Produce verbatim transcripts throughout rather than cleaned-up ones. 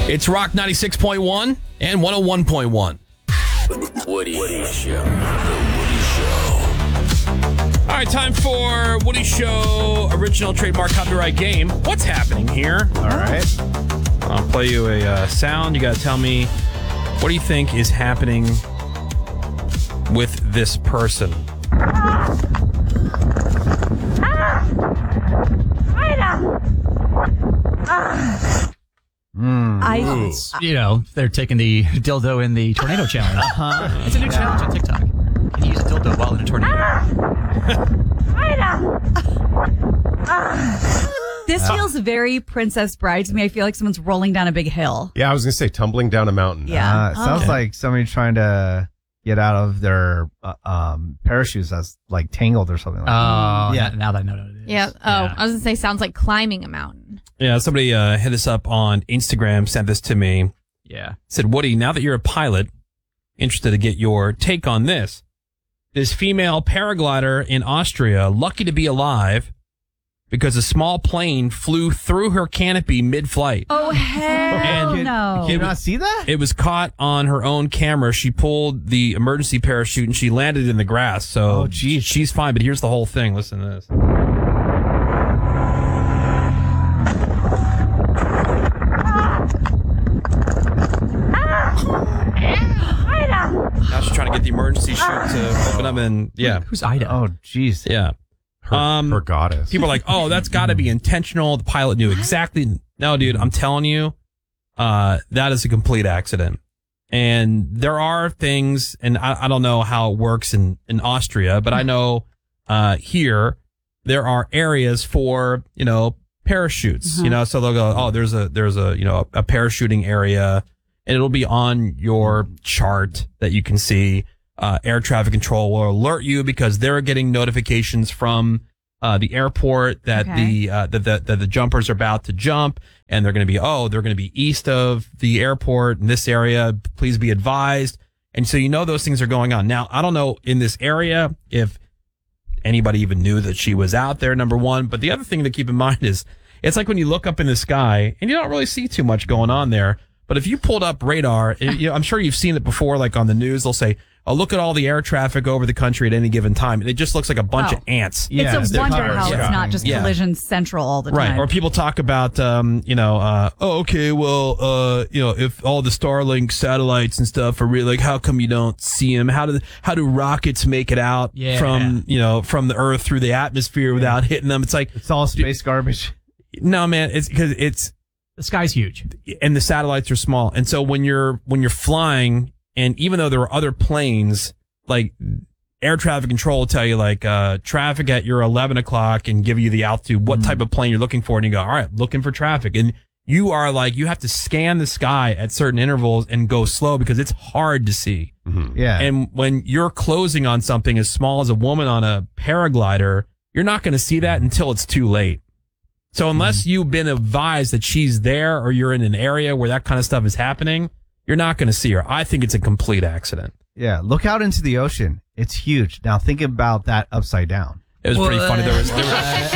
It's Rock ninety-six point one and one oh one point one. Woody. Woody Show. The Woody Show. All right, time for Woody Show original trademark copyright game. What's happening here? All right. I'll play you a uh, sound. You got to tell me, what do you think is happening with this person? Mm. I, you know, they're taking the dildo in the tornado challenge. Uh-huh. It's a new challenge on TikTok. Can you use a dildo while in a tornado? This feels very Princess Bride to me. I feel like someone's rolling down a big hill. Yeah, I was going to say tumbling down a mountain. Yeah. Uh, sounds Okay. like somebody trying to get out of their uh, um, parachutes that's like tangled or something like that. Oh, Yeah. yeah. Now that I know what it is. Yeah. Oh, I was going to say, sounds like climbing a mountain. Yeah, somebody uh, hit us up on Instagram, sent this to me. Yeah. Said, Woody, now that you're a pilot, interested to get your take on this. This female paraglider in Austria, lucky to be alive because a small plane flew through her canopy mid-flight. Oh, hell Can- no. Can you not see that? It was caught on her own camera. She pulled the emergency parachute and she landed in the grass. So Oh, geez. she's fine. But here's the whole thing. Listen to this. Now she's trying to get the emergency chute to open up and yeah, Who's Ida? Oh, jeez. yeah. Her, Um, her goddess. People are like, oh, that's got to be intentional. The pilot knew exactly. No, dude, I'm telling you, uh, that is a complete accident. And there are things, and I, I don't know how it works in, in Austria, but I know uh, here there are areas for, you know, parachutes. You know, so they'll go, oh, there's a there's a you know a parachuting area, and it'll be on your chart that you can see. Uh, air traffic control will alert you because they're getting notifications from uh, the airport that Okay. the uh, that the that the jumpers are about to jump, and they're going to be oh they're going to be east of the airport in this area. Please be advised. And so you know those things are going on. Now I don't know in this area if anybody even knew that she was out there. Number one, but the other thing to keep in mind is it's like when you look up in the sky and you don't really see too much going on there. But if you pulled up radar, and, you know, I'm sure you've seen it before, like on the news, they'll say, oh, look at all the air traffic over the country at any given time. And it just looks like a bunch Oh. of ants. Yeah, it's a they're wonder covering how the it's sky. not just Yeah. collision central all the Right. time. Or people talk about, um, you know, uh, oh, okay, well, uh, you know, if all the Starlink satellites and stuff are really, like, how come you don't see them? How do, how do rockets make it out Yeah. from, you know, from the earth through the atmosphere without hitting them? It's like, It's all space garbage. no, man, it's because it's, The sky's huge. and the satellites are small. And so when you're when you're flying, and even though there are other planes, like air traffic control will tell you like uh, traffic at your eleven o'clock and give you the altitude, what type of plane you're looking for, and you go, all right, looking for traffic, and you are like you have to scan the sky at certain intervals and go slow because it's hard to see. Mhm. Yeah. And when you're closing on something as small as a woman on a paraglider, you're not going to see that until it's too late. So unless you've been advised that she's there or you're in an area where that kind of stuff is happening, you're not going to see her. I think it's a complete accident. yeah. Look out into the ocean. It's huge. Now think about that upside down. It was pretty funny. There was, there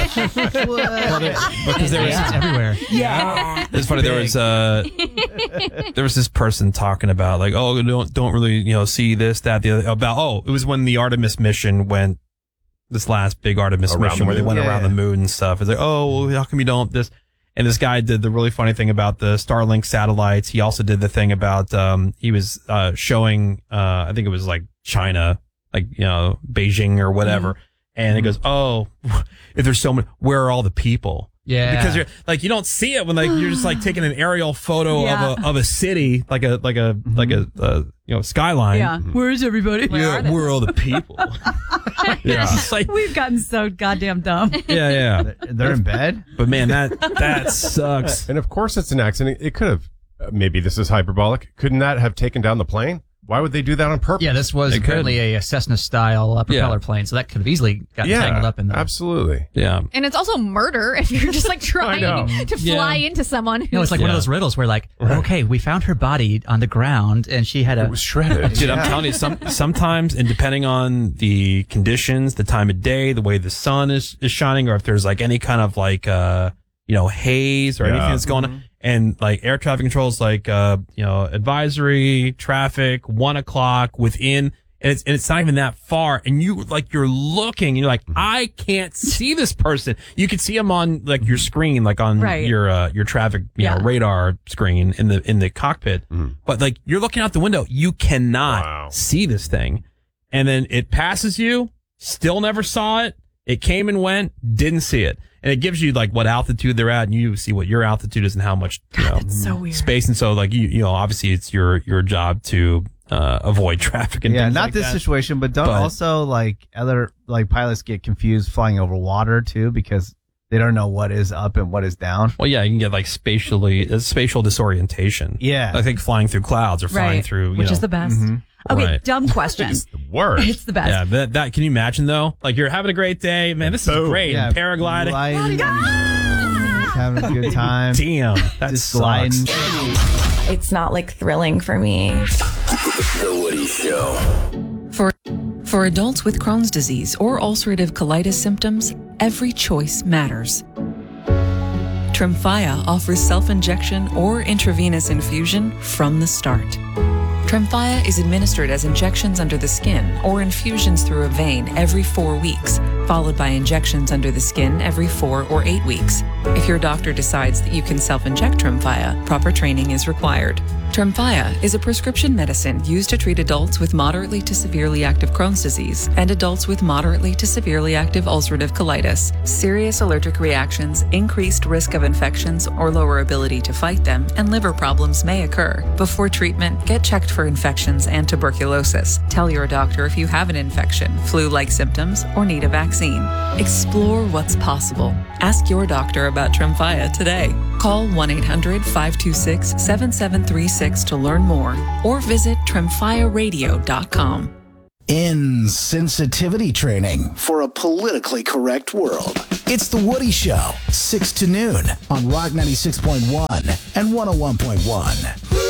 was well, there- because there was, It's everywhere. yeah. it's funny. There was, uh, there was this person talking about like, oh, don't, don't really, you know, see this, that, the other about, oh, it was when the Artemis mission went, this last big Artemis Around mission the where they moon. went Yeah, around yeah. the moon and stuff. It's like, oh, well, how come you don't this? And this guy did the really funny thing about the Starlink satellites. He also did the thing about, um, he was, uh, showing, uh, I think it was like China, like, you know, Beijing or whatever. Mm-hmm. And it goes, oh, if there's so many, where are all the people? Yeah. Because you're like, you don't see it when like, you're just like taking an aerial photo Yeah. of a, of a city, like a, like a, like a, uh, you know, skyline. Yeah. Where is everybody? Yeah, where are all the people? yeah. It's like, We've gotten so goddamn dumb. yeah, yeah. They're in bed. But man, that that sucks. And of course it's an accident. It could have, uh, maybe this is hyperbolic. Couldn't that have taken down the plane? Why would they do that on purpose? Yeah, this was They could. apparently a Cessna-style uh, propeller Yeah. plane, so that could have easily gotten Yeah, tangled up in the... absolutely. Yeah. And it's also murder if you're just like trying know. to fly into someone who's No, it's like one of Yeah. those riddles where like, okay, we found her body on the ground and she had It a... was shredded. Dude, I'm telling you, some sometimes, and depending on the conditions, the time of day, the way the sun is, is shining, or if there's like any kind of like, uh, you know, haze or Yeah. anything that's going on, And like air traffic control is like, uh, you know, advisory, traffic, one o'clock within, and it's, and it's not even that far. And you like, you're looking, you're like, I can't see this person. You can see them on like your screen, like on Right. your, uh, your traffic, you Yeah. know, radar screen in the, in the cockpit. Mhm. But like, you're looking out the window, you cannot Wow. see this thing. And then it passes you, still never saw it. It came and went, didn't see it. And it gives you like what altitude they're at, and you see what your altitude is and how much you know, That's so weird. space. And so, like you, you know, obviously it's your your job to uh, avoid traffic and Yeah, things not like this that. situation, but don't But- also like other like pilots get confused flying over water too because they don't know what is up and what is down. Well, yeah, you can get like spatially uh, spatial disorientation. Yeah. I think flying through clouds or flying Right. through, you Which know, is the best. Mhm. Okay, Right. dumb question. It's the worst. It's the best. yeah. That, that can you imagine though? Like you're having a great day, man. This is Boom. great. Yeah, Paragliding. gliding, just having a good time. Damn, that Just sucks. gliding. It's not like thrilling for me. The Woody Show. For, for adults with Crohn's disease or ulcerative colitis symptoms, every choice matters. Tremfya offers self-injection or intravenous infusion from the start. Tremfya is administered as injections under the skin or infusions through a vein every four weeks, followed by injections under the skin every four or eight weeks. If your doctor decides that you can self-inject Tremfya, proper training is required. Tremfya is a prescription medicine used to treat adults with moderately to severely active Crohn's disease and adults with moderately to severely active ulcerative colitis. Serious allergic reactions, increased risk of infections or lower ability to fight them, and liver problems may occur. Before treatment, get checked for infections and tuberculosis. Tell your doctor if you have an infection, flu-like symptoms, or need a vaccine. Explore what's possible. Ask your doctor about Tremfya today. Call one eight hundred five two six seven seven three six to learn more or visit tremfya radio dot com. Insensitivity training for a politically correct world. It's The Woody Show, six to noon on Rock ninety-six point one and one oh one point one.